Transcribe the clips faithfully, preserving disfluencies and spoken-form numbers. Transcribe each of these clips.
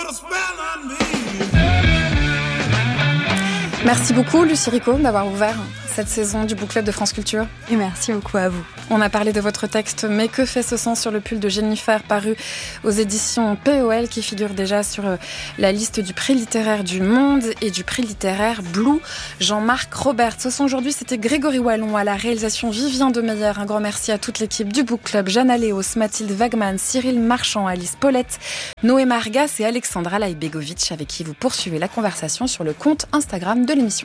Merci beaucoup Lucie Rico d'avoir ouvert cette saison du Book Club de France Culture. Et merci beaucoup à vous. On a parlé de votre texte « Mais que fait ce sang » sur le pull de Jennifer, paru aux éditions P O L, qui figure déjà sur la liste du prix littéraire du Monde et du prix littéraire Blue. Jean-Marc Robert. Ce son aujourd'hui, c'était Grégory Wallon à la réalisation, Vivien Demeyer. Un grand merci à toute l'équipe du Book Club, Jeanne Aléos, Mathilde Wagman, Cyril Marchand, Alice Paulette, Noé Margas et Alexandra Laïbegovic, avec qui vous poursuivez la conversation sur le compte Instagram de l'émission.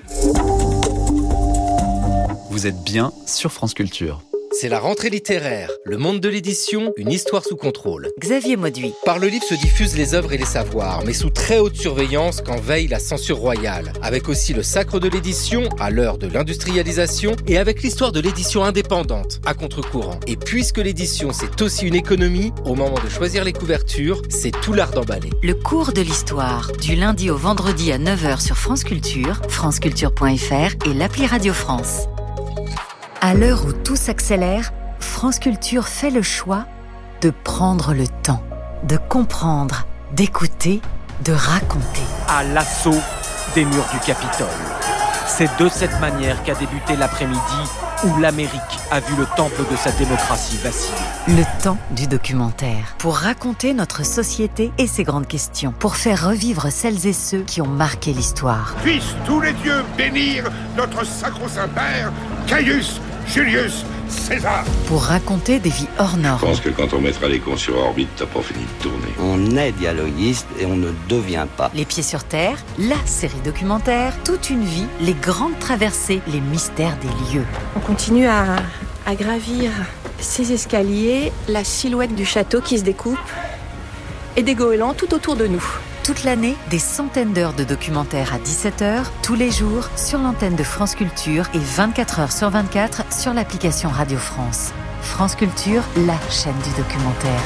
Vous êtes bien sur France Culture. C'est la rentrée littéraire, le monde de l'édition, une histoire sous contrôle. Xavier Mauduit. Par le livre se diffusent les œuvres et les savoirs, mais sous très haute surveillance quand veille la censure royale. Avec aussi le sacre de l'édition, à l'heure de l'industrialisation, et avec l'histoire de l'édition indépendante, à contre-courant. Et puisque l'édition c'est aussi une économie, au moment de choisir les couvertures, c'est tout l'art d'emballer. Le cours de l'histoire, du lundi au vendredi à neuf heures sur France Culture, franceculture point f r et l'appli Radio France. À l'heure où tout s'accélère, France Culture fait le choix de prendre le temps, de comprendre, d'écouter, de raconter. À l'assaut des murs du Capitole. C'est de cette manière qu'a débuté l'après-midi où l'Amérique a vu le temple de sa démocratie vaciller. Le temps du documentaire. Pour raconter notre société et ses grandes questions. Pour faire revivre celles et ceux qui ont marqué l'histoire. Puissent tous les dieux bénir notre sacro-saint père, Caius Julius César. Pour raconter des vies hors normes. Je pense que quand on mettra les cons sur orbite, t'as pas fini de tourner. On est dialoguiste et on ne devient pas. Les pieds sur terre, la série documentaire, toute une vie, les grandes traversées, les mystères des lieux. On continue à, à gravir ces escaliers, la silhouette du château qui se découpe et des goélands tout autour de nous. Toute l'année, des centaines d'heures de documentaires à dix-sept heures, tous les jours, sur l'antenne de France Culture et vingt-quatre heures sur vingt-quatre sur l'application Radio France. France Culture, la chaîne du documentaire.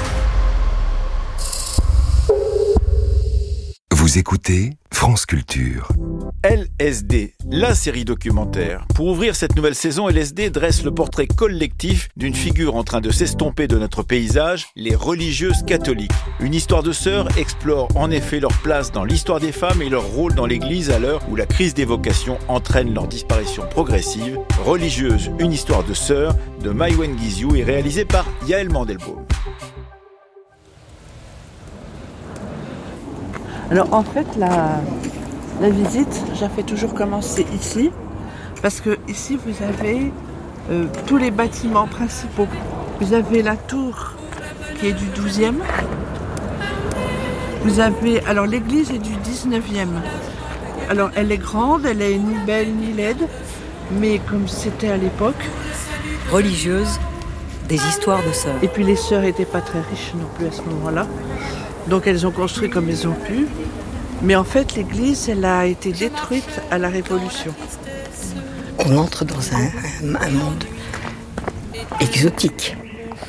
Vous écoutez France Culture. L S D, la série documentaire. Pour ouvrir cette nouvelle saison, L S D dresse le portrait collectif d'une figure en train de s'estomper de notre paysage, les religieuses catholiques. Une histoire de sœurs explore en effet leur place dans l'histoire des femmes et leur rôle dans l'Église à l'heure où la crise des vocations entraîne leur disparition progressive. Religieuse, une histoire de sœurs de Maïwenn Guizhou est réalisée par Yael Mandelbaum. Alors en fait, la, la visite, je la fais toujours commencer ici, parce que ici vous avez euh, tous les bâtiments principaux. Vous avez la tour qui est du douzième. Vous avez, alors l'église est du dix-neuvième. Alors elle est grande, elle est ni belle ni laide, mais comme c'était à l'époque. Religieuse, des histoires de sœurs. Et puis les sœurs n'étaient pas très riches non plus à ce moment-là. Donc elles ont construit comme elles ont pu. Mais en fait, l'église, elle a été détruite à la Révolution. On entre dans un, un monde exotique.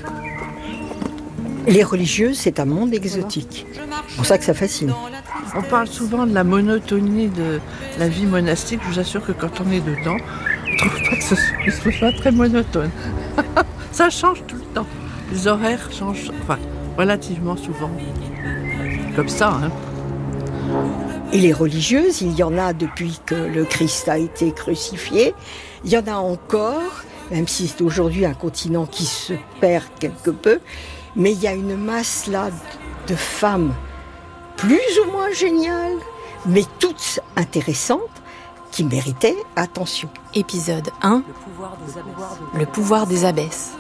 Les religieuses, c'est un monde exotique. C'est pour ça que ça fascine. On parle souvent de la monotonie de la vie monastique. Je vous assure que quand on est dedans, on ne trouve pas que ce soit, que ce soit très monotone. Ça change tout le temps. Les horaires changent, enfin, relativement souvent. Comme ça, hein. Et les religieuses, il y en a depuis que le Christ a été crucifié. Il y en a encore, même si c'est aujourd'hui un continent qui se perd quelque peu. Mais il y a une masse là de femmes plus ou moins géniales, mais toutes intéressantes, qui méritaient attention. Épisode un. Le pouvoir des abbesses.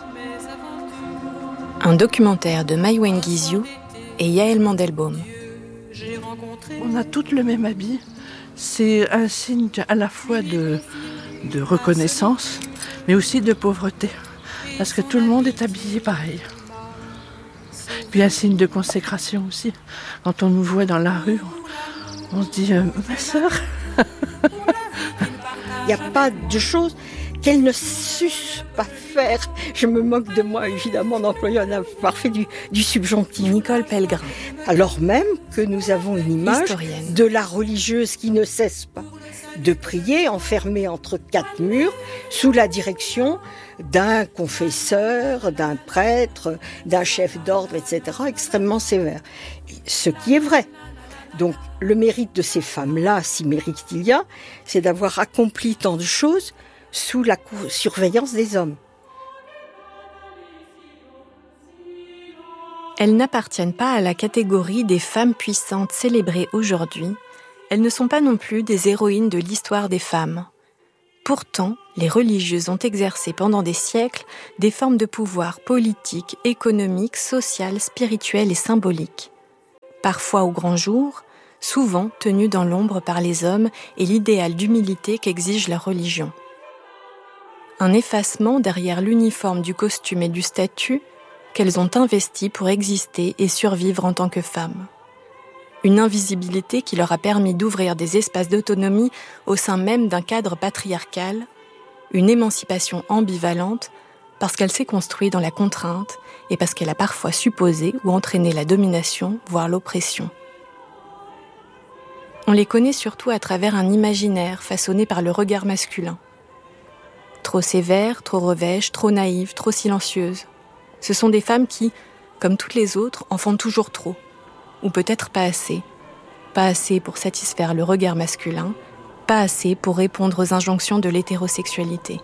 Un documentaire de Maïwenn Guizhou et Yael Mandelbaum. On a toutes le même habit. C'est un signe à la fois de, de reconnaissance, mais aussi de pauvreté. Parce que tout le monde est habillé pareil. Puis un signe de consécration aussi. Quand on nous voit dans la rue, on, on se dit euh, « ma sœur ». Il n'y a pas de chose qu'elle ne suce pas faire. Je me moque de moi, évidemment, d'employer un parfait du, du subjonctif. Nicole Pellegrin. Alors même que nous avons une image Historienne. De la religieuse qui ne cesse pas de prier, enfermée entre quatre murs, sous la direction d'un confesseur, d'un prêtre, d'un chef d'ordre, et cetera, extrêmement sévère. Ce qui est vrai. Donc le mérite de ces femmes-là, si mérite il y a, c'est d'avoir accompli tant de choses sous la surveillance des hommes. Elles n'appartiennent pas à la catégorie des femmes puissantes célébrées aujourd'hui. Elles ne sont pas non plus des héroïnes de l'histoire des femmes. Pourtant, les religieuses ont exercé pendant des siècles des formes de pouvoir politique, économique, social, spirituel et symbolique. Parfois au grand jour, souvent tenues dans l'ombre par les hommes et l'idéal d'humilité qu'exige leur religion. Un effacement derrière l'uniforme du costume et du statut qu'elles ont investi pour exister et survivre en tant que femmes. Une invisibilité qui leur a permis d'ouvrir des espaces d'autonomie au sein même d'un cadre patriarcal, une émancipation ambivalente parce qu'elle s'est construite dans la contrainte et parce qu'elle a parfois supposé ou entraîné la domination, voire l'oppression. On les connaît surtout à travers un imaginaire façonné par le regard masculin. Trop sévère, trop revêche, trop naïve, trop silencieuse. Ce sont des femmes qui, comme toutes les autres, en font toujours trop. Ou peut-être pas assez. Pas assez pour satisfaire le regard masculin, pas assez pour répondre aux injonctions de l'hétérosexualité.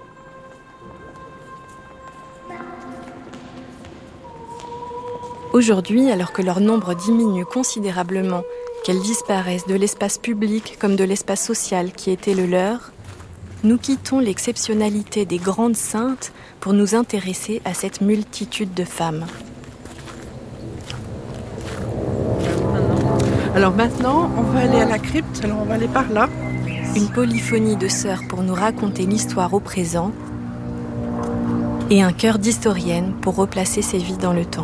Aujourd'hui, alors que leur nombre diminue considérablement, qu'elles disparaissent de l'espace public comme de l'espace social qui était le leur, nous quittons l'exceptionnalité des grandes saintes pour nous intéresser à cette multitude de femmes. Alors maintenant, on va aller à la crypte, alors on va aller par là. Une polyphonie de sœurs pour nous raconter l'histoire au présent et un cœur d'historienne pour replacer ces vies dans le temps.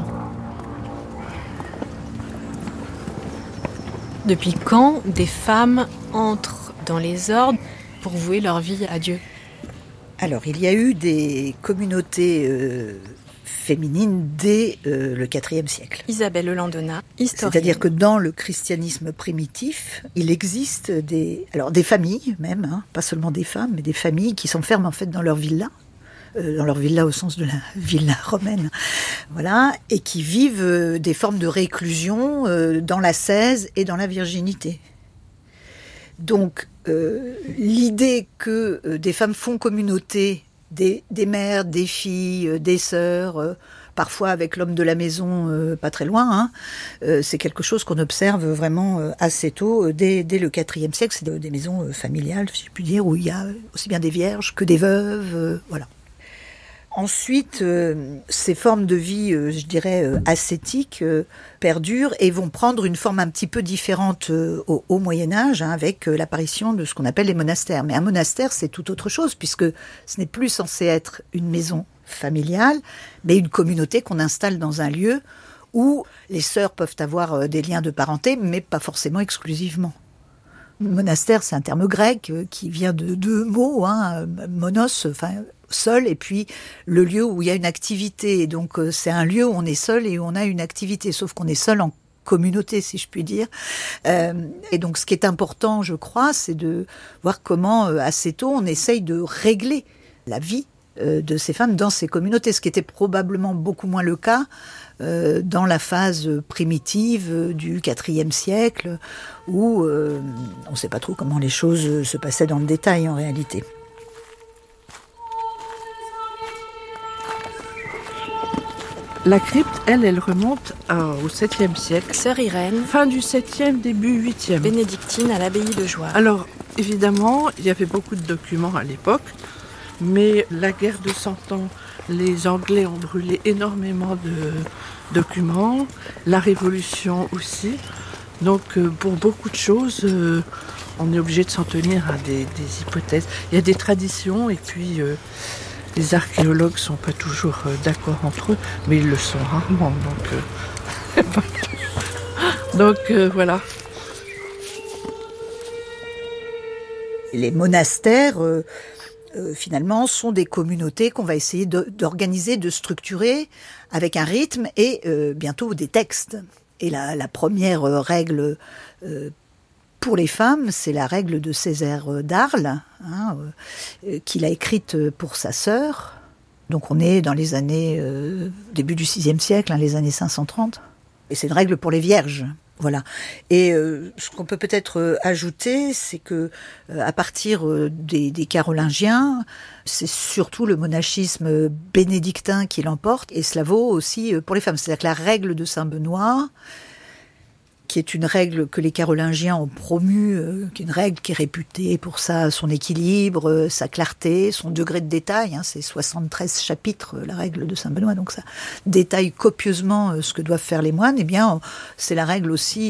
Depuis quand des femmes entrent dans les ordres pour vouer leur vie à Dieu ? Alors, il y a eu des communautés euh, féminines dès euh, le quatrième siècle. Isabelle Landona, historienne. C'est-à-dire que dans le christianisme primitif, il existe des, alors des familles même, hein, pas seulement des femmes, mais des familles qui s'enferment en fait dans leur villa, euh, dans leur villa au sens de la villa romaine, voilà, et qui vivent euh, des formes de réclusion euh, dans l'ascèse et dans la virginité. Donc, euh, l'idée que euh, des femmes font communauté, des, des mères, des filles, euh, des sœurs, euh, parfois avec l'homme de la maison euh, pas très loin, hein, euh, c'est quelque chose qu'on observe vraiment euh, assez tôt, euh, dès, dès le quatrième siècle. C'est des, des maisons euh, familiales, si je puis dire, où il y a aussi bien des vierges que des veuves, euh, voilà. Ensuite, euh, ces formes de vie, euh, je dirais, euh, ascétiques, euh, perdurent et vont prendre une forme un petit peu différente euh, au, au Moyen-Âge, hein, avec euh, l'apparition de ce qu'on appelle les monastères. Mais un monastère, c'est tout autre chose, puisque ce n'est plus censé être une maison familiale, mais une communauté qu'on installe dans un lieu où les sœurs peuvent avoir euh, des liens de parenté, mais pas forcément exclusivement. Monastère, c'est un terme grec euh, qui vient de deux mots, hein, monos, enfin... seul, et puis le lieu où il y a une activité. Et donc euh, c'est un lieu où on est seul et où on a une activité, sauf qu'on est seul en communauté, si je puis dire. Euh, et donc ce qui est important, je crois, c'est de voir comment euh, assez tôt on essaye de régler la vie euh, de ces femmes dans ces communautés, ce qui était probablement beaucoup moins le cas euh, dans la phase primitive euh, du quatrième siècle, où euh, on ne sait pas trop comment les choses se passaient dans le détail en réalité. La crypte, elle, elle remonte à, au septième siècle. Sœur Irène. Fin du septième, début huitième. Bénédictine à l'abbaye de Joire. Alors, évidemment, il y avait beaucoup de documents à l'époque, mais la guerre de Cent Ans, les Anglais ont brûlé énormément de documents, la Révolution aussi. Donc, euh, pour beaucoup de choses, euh, on est obligé de s'en tenir à des, des hypothèses. Il y a des traditions, et puis... Euh, Les archéologues ne sont pas toujours euh, d'accord entre eux, mais ils le sont rarement. Donc, euh, donc euh, voilà. Les monastères, euh, euh, finalement, sont des communautés qu'on va essayer de, d'organiser, de structurer avec un rythme et euh, bientôt des textes. Et la, la première règle euh, pour les femmes, c'est la règle de Césaire d'Arles, hein, euh, qu'il a écrite pour sa sœur. Donc on est dans les années, euh, début du sixième siècle, hein, les années cinq cent trente. Et c'est une règle pour les vierges. Voilà. Et euh, ce qu'on peut peut-être euh, ajouter, c'est que euh, à partir euh, des, des Carolingiens, c'est surtout le monachisme bénédictin qui l'emporte, et cela vaut aussi euh, pour les femmes. C'est-à-dire que la règle de Saint Benoît, qui est une règle que les Carolingiens ont promue, euh, qui est une règle qui est réputée pour ça, son équilibre, euh, sa clarté, son degré de détail, hein, c'est soixante-treize chapitres, euh, la règle de Saint Benoît, donc ça détaille copieusement euh, ce que doivent faire les moines, et eh bien c'est la règle aussi